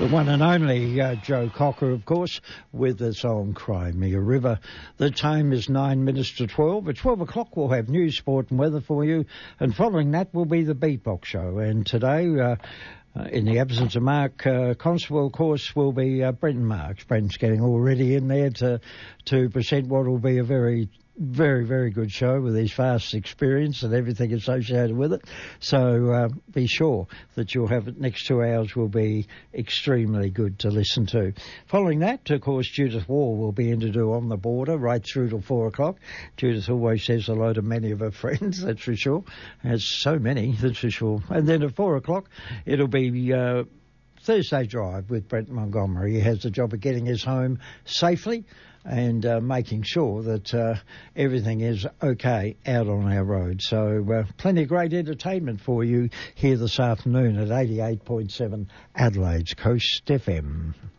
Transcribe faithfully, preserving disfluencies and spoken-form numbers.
The one and only uh, Joe Cocker, of course, with the song Cry Me a River. The time is nine minutes to twelve. At twelve o'clock we'll have news, sport and weather for you. And following that will be the Beatbox Show. And today, uh, uh, in the absence of Mark uh, Constable, of course, will be uh, Brenton Marks. Brenton's getting all ready in there to, to present what will be a very Very, very good show with his vast experience and everything associated with it. So uh, be sure that you'll have it. Next two hours will be extremely good to listen to. Following that, of course, Judith Wall will be in to do On the Border right through till four o'clock. Judith always says hello to many of her friends, that's for sure. Has so many, that's for sure. And then at four o'clock, it'll be Uh, Thursday Drive with Brent Montgomery. He has the job of getting us home safely and uh, making sure that uh, everything is okay out on our road. So uh, plenty of great entertainment for you here this afternoon at eighty-eight point seven Adelaide's Coast F M.